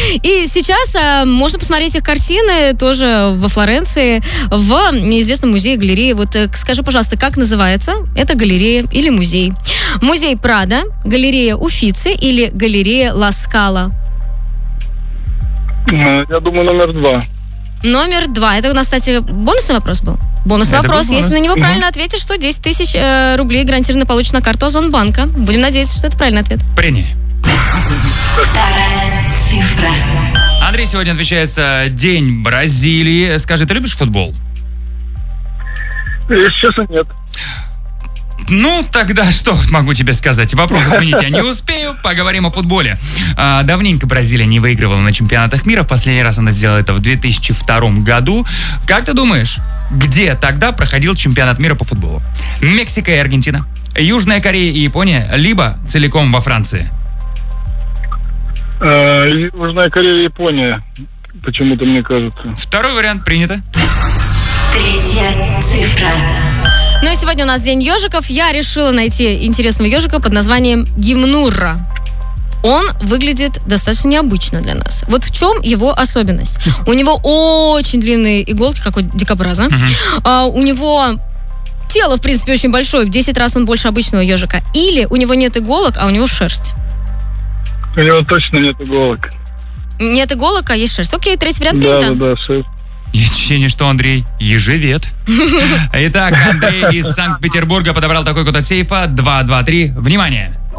И сейчас можно посмотреть их картины тоже во Флоренции, в неизвестном музее-галерее. Вот скажи, пожалуйста, как называется эта галерея или музей? Музей Прадо, галерея Уффици или галерея Ла Скала? Я думаю, номер 2. Номер 2. Это у нас, кстати, бонусный вопрос был? Бонусный вопрос. Был бонус. Если на него правильно ответишь, то 10 тысяч рублей гарантированно получишь на карту Озонбанка. Будем надеяться, что это правильный ответ. Принять. Вторая цифра. Андрей сегодня отвечается День Бразилии. Скажи, ты любишь футбол? Если честно, нет. Ну, тогда что могу тебе сказать? Вопрос изменить я не успею. Поговорим о футболе. Давненько Бразилия не выигрывала на чемпионатах мира. В последний раз она сделала это в 2002 году. Как ты думаешь, где тогда проходил чемпионат мира по футболу? Мексика и Аргентина, Южная Корея и Япония, либо целиком во Франции? Южная Корея и Япония. Почему-то мне кажется. Второй вариант принято. Третья цифра. Ну и сегодня у нас день ежиков. Я решила найти интересного ежика под названием Гимнурра. Он выглядит достаточно необычно для нас. Вот в чем его особенность? У него очень длинные иголки, как у дикобраза. У него тело, в принципе, очень большое. В 10 раз он больше обычного ежика. Или у него нет иголок, а у него шерсть. У него точно нет иголок. Нет иголок, а есть шерсть. Окей, третий вариант принято. Да, шерсть. Есть ощущение, что Андрей ежевед. Итак, Андрей из Санкт-Петербурга подобрал такой код от сейфа. 223. Внимание!